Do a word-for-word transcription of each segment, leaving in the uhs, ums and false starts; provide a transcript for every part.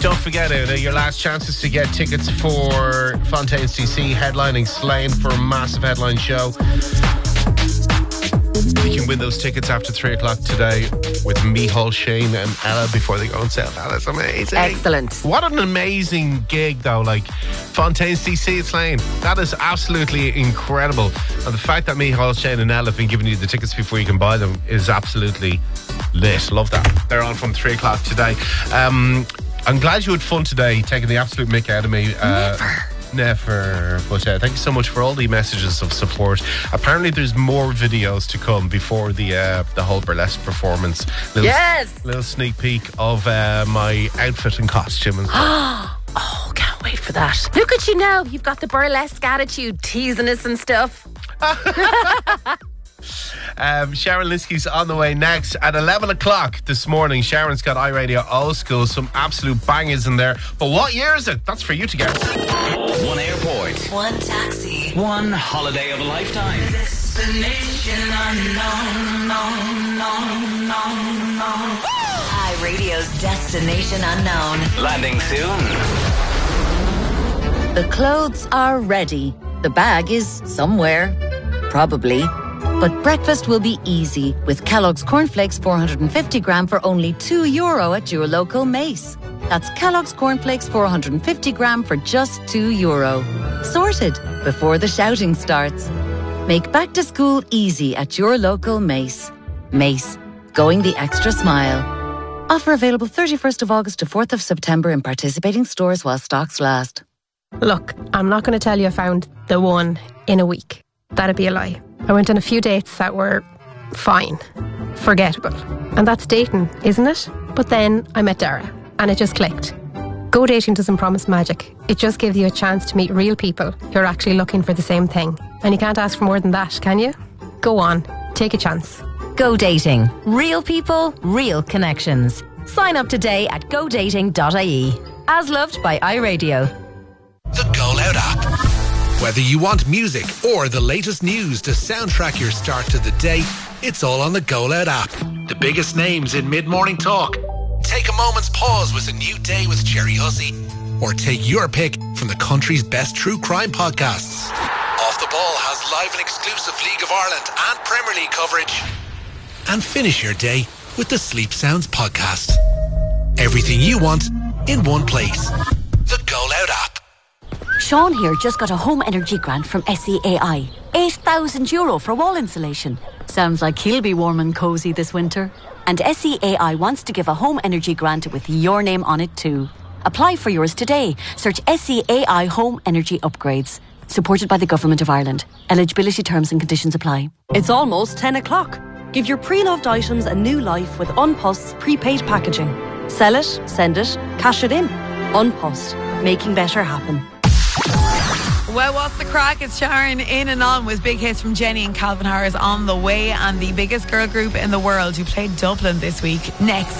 Don't forget it, uh, your last chances to get tickets for Fontaine's D C headlining Slane for a massive headline show. You can win those tickets after three o'clock today with Micheál, Shane and Ella before they go on sale. That is amazing. Excellent. What an amazing gig though, like Fontaine's D C at Slane. That is absolutely incredible. And the fact that Micheál, Shane and Ella have been giving you the tickets before you can buy them is absolutely lit. Love that. They're on from three o'clock today. Um, I'm glad you had fun today, taking the absolute mick out of me. Uh, Never. Never. But uh, thank you so much for all the messages of support. Apparently there's more videos to come before the uh, the whole burlesque performance. Little, Yes. Little sneak peek of uh, my outfit and costume and stuff. Oh, can't wait for that. Look at you now. You've got the burlesque attitude, teasing us and stuff. Um, Sharon Linsky's on the way next at eleven o'clock this morning. Sharon's got iRadio Old School, some absolute bangers in there. But what year is it? That's for you to guess. One airport. One taxi. One holiday of a lifetime. Destination unknown, known, known, known, known. iRadio's Destination Unknown. Landing soon. The clothes are ready. The bag is somewhere. Probably. But breakfast will be easy with Kellogg's Cornflakes four hundred fifty gram for only two euro at your local Mace. That's Kellogg's Cornflakes four hundred fifty gram for just two euro. Sorted before the shouting starts. Make back to school easy at your local Mace. Mace, going the extra smile. Offer available thirty-first of August to fourth of September in participating stores while stocks last. Look, I'm not going to tell you I found the one in a week. That'd be a lie. I went on a few dates that were fine, forgettable. And that's dating, isn't it? But then I met Dara and it just clicked. Go dating doesn't promise magic. It just gives you a chance to meet real people who are actually looking for the same thing. And you can't ask for more than that, can you? Go on, take a chance. Go dating. Real people, real connections. Sign up today at go dating dot I E. As loved by iRadio. The Go Loud app. Whether you want music or the latest news to soundtrack your start to the day, it's all on the Go Loud app. The biggest names in mid-morning talk. Take a moment's pause with A New Day with Jerry Hussey. Or take your pick from the country's best true crime podcasts. Off the Ball has live and exclusive League of Ireland and Premier League coverage. And finish your day with the Sleep Sounds podcast. Everything you want in one place. The Go Loud app. Sean here just got a home energy grant from S E A I. eight thousand euro for wall insulation. Sounds like he'll be warm and cosy this winter. And S E A I wants to give a home energy grant with your name on it too. Apply for yours today. Search S E A I Home Energy Upgrades. Supported by the Government of Ireland. Eligibility terms and conditions apply. It's almost ten o'clock. Give your pre-loved items a new life with Unpost's prepaid packaging. Sell it, send it, cash it in. Unpost. Making better happen. Well, what's the crack? It's Sharon in and on with big hits from Jenny and Calvin Harris on the way, and the biggest girl group in the world who played Dublin this week. Next.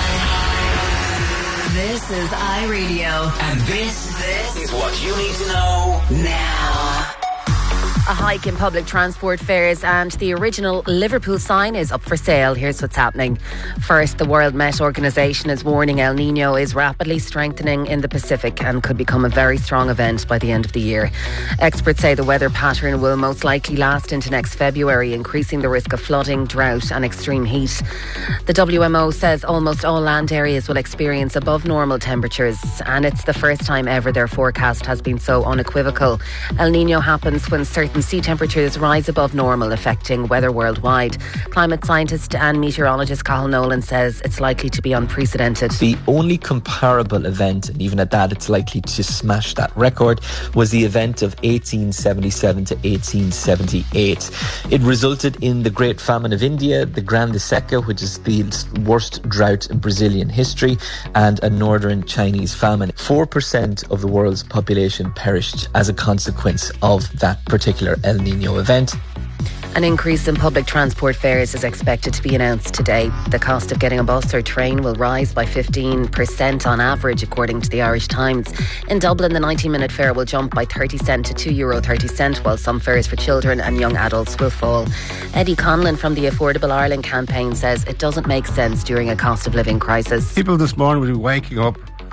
This is iRadio. And this, this is what you need to know now. A hike in public transport fares and the original Liverpool sign is up for sale. Here's what's happening. First, the World Met Organization is warning El Nino is rapidly strengthening in the Pacific and could become a very strong event by the end of the year. Experts say the weather pattern will most likely last into next February, increasing the risk of flooding, drought and extreme heat. The W M O says almost all land areas will experience above normal temperatures, and it's the first time ever their forecast has been so unequivocal. El Nino happens when certain sea temperatures rise above normal, affecting weather worldwide. Climate scientist and meteorologist Cathal Nolan says it's likely to be unprecedented. The only comparable event, and even at that it's likely to smash that record, was the event of eighteen seventy-seven to eighteen seventy-eight. It resulted in the Great Famine of India, the Grande Seca, which is the worst drought in Brazilian history, and a northern Chinese famine. four percent of the world's population perished as a consequence of that particular El Nino event. An increase in public transport fares is expected to be announced today. The cost of getting a bus or train will rise by fifteen percent on average, according to the Irish Times. In Dublin, the ninety-minute fare will jump by thirty cent to two euro thirty, while some fares for children and young adults will fall. Eddie Conlon from the Affordable Ireland campaign says it doesn't make sense during a cost of living crisis. People this morning will be waking up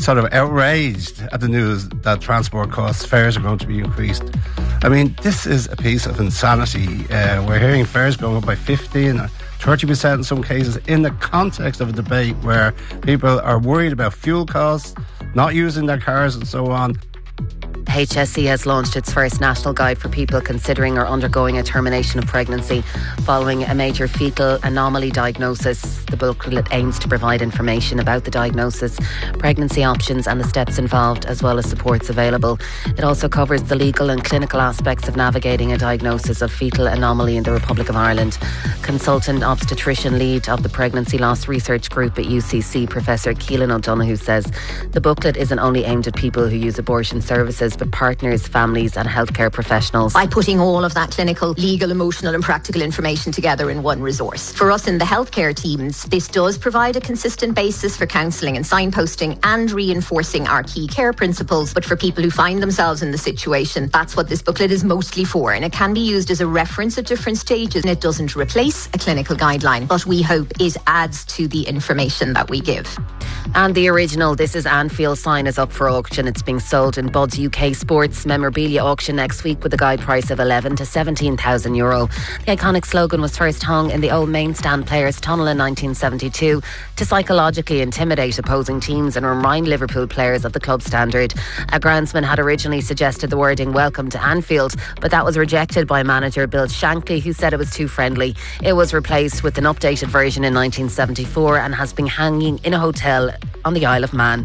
sort of outraged at the news that transport costs, fares are going to be increased. I mean, this is a piece of insanity. Uh, we're hearing fares going up by fifteen or thirty percent in some cases in the context of a debate where people are worried about fuel costs, not using their cars and so on. H S E has launched its first national guide for people considering or undergoing a termination of pregnancy following a major fetal anomaly diagnosis. The booklet aims to provide information about the diagnosis, pregnancy options and the steps involved, as well as supports available. It also covers the legal and clinical aspects of navigating a diagnosis of fetal anomaly in the Republic of Ireland. Consultant obstetrician lead of the Pregnancy Loss Research Group at U C C, Professor Keelan O'Donoghue, says the booklet isn't only aimed at people who use abortion services, but partners, families and healthcare professionals. By putting all of that clinical, legal, emotional and practical information together in one resource. For us in the healthcare teams, this does provide a consistent basis for counselling and signposting and reinforcing our key care principles. But for people who find themselves in the situation, that's what this booklet is mostly for, and it can be used as a reference at different stages, and it doesn't replace a clinical guideline, but we hope it adds to the information that we give. And the original This Is Anfield sign is up for auction. It's being sold in Bud's U K Sports memorabilia auction next week with a guide price of eleven to seventeen thousand euro. The iconic slogan was first hung in the old main stand players' tunnel in nineteen seventy-two to psychologically intimidate opposing teams and remind Liverpool players of the club standard. A groundsman had originally suggested the wording "Welcome to Anfield," but that was rejected by manager Bill Shankly, who said it was too friendly. It was replaced with an updated version in nineteen seventy-four and has been hanging in a hotel on the Isle of Man.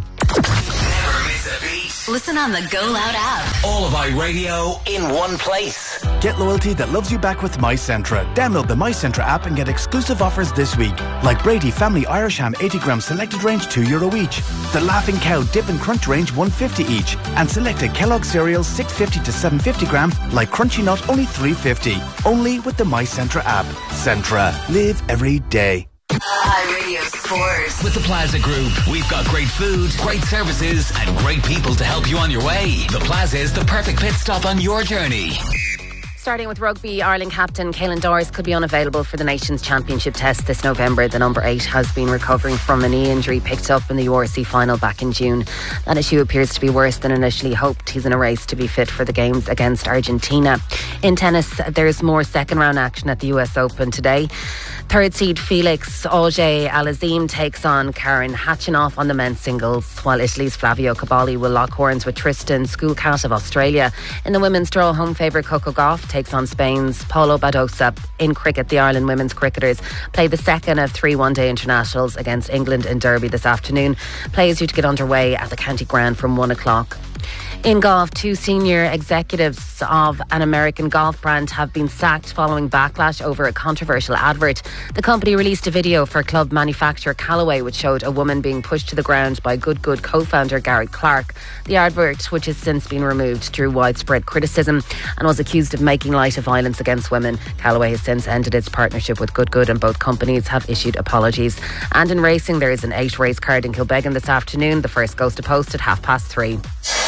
Listen on the Go Loud app. All of iRadio in one place. Get loyalty that loves you back with MyCentra. Download the MyCentra app and get exclusive offers this week. Like Brady Family Irish Ham eighty gram selected range two euro each. The Laughing Cow Dip and Crunch range one fifty each. And selected Kellogg cereals six fifty to seven fifty gram like Crunchy Nut only three fifty. Only with the MyCentra app. Centra. Live every day. iRadio Sports. With the Plaza Group, we've got great food, great services and great people to help you on your way. The Plaza is the perfect pit stop on your journey. Starting with rugby, Ireland captain Caelan Doris could be unavailable for the Nations Championship test this November. The number eight has been recovering from a knee injury picked up in the U R C final back in June. That issue appears to be worse than initially hoped. He's in a race to be fit for the games against Argentina. In tennis, there's more second round action at the U S Open today. Third seed Felix Auger-Aliassime takes on Karen Khachanov on the men's singles, while Italy's Flavio Cavalli will lock horns with Tristan Schoolcat of Australia. In the women's draw, home favourite Coco Gauff takes on Spain's Paulo Badosa. In cricket, the Ireland women's cricketers play the second of three one-day internationals against England in Derby this afternoon. Play is due to get underway at the County Ground from one o'clock. In golf, two senior executives of an American golf brand have been sacked following backlash over a controversial advert. The company released a video for club manufacturer Callaway, which showed a woman being pushed to the ground by Good Good co-founder Garrett Clark. The advert, which has since been removed, drew widespread criticism and was accused of making light of violence against women. Callaway has since ended its partnership with Good Good, and both companies have issued apologies. And in racing, there is an eight race card in Kilbeggan this afternoon. The first goes to post at half past three.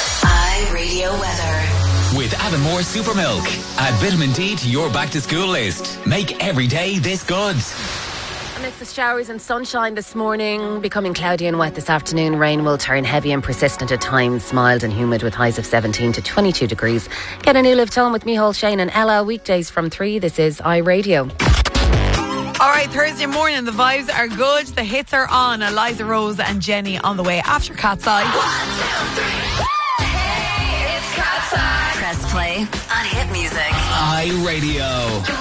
iRadio weather. With Avonmore Super Milk. Add vitamin D to your back to school list. Make every day this good. Amidst the showers and sunshine this morning, becoming cloudy and wet this afternoon, rain will turn heavy and persistent at times, mild and humid with highs of seventeen to twenty-two degrees. Get a new lift home with Micheál Shane and Ella weekdays from three. This is iRadio. All right, Thursday morning, the vibes are good. The hits are on. Eliza Rose and Jenny on the way after Cat's Eye. One, two, three. Hey, it's Cat's Eye. Press play on Hit Music. iRadio.